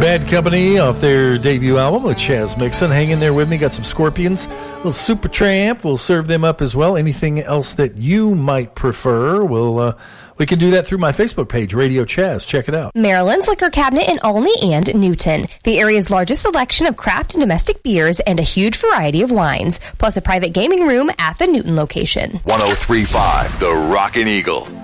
Bad Company off their debut album with Chaz Mixon. Hang in there with me. Got some Scorpions. A little Supertramp. We'll serve them up as well. Anything else that you might prefer, we can do that through my Facebook page, Radio Chaz. Check it out. Maryland's Liquor Cabinet in Olney and Newton. The area's largest selection of craft and domestic beers and a huge variety of wines, plus a private gaming room at the Newton location. 103.5 The Rockin' Eagle.